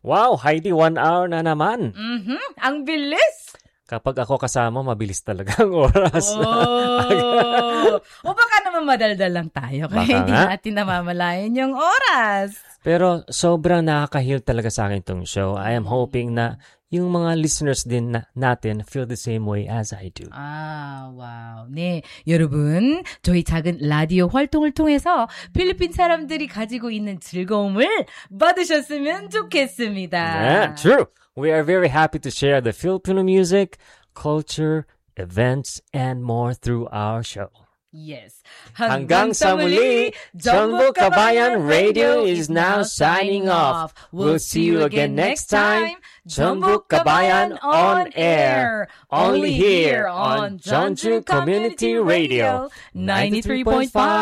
Wow, Heidi, 1 hour na naman. Ang bilis! Kapag ako kasama, mabilis talaga ang oras. O baka naman madaldal lang tayo kaya Baka hindi nga. natin namamalayan yung oras. Pero sobrang nakaka-heal talaga sa akin itong show. I am hoping na yung mga listeners din natin feel the same way as I do. 와우. 네, 여러분, 저희 작은 라디오 활동을 통해서 필리핀 사람들이 가지고 있는 즐거움을 받으셨으면 좋겠습니다. Yeah, true. We are very happy to share the Filipino music, culture, events, and more through our show. Yes. Hanggang sa muli, Jumbo Kabayan Radio is now signing off. We'll see you again next time. Jumbo Kabayan on air. Only here on Jeonju Community Radio 93.5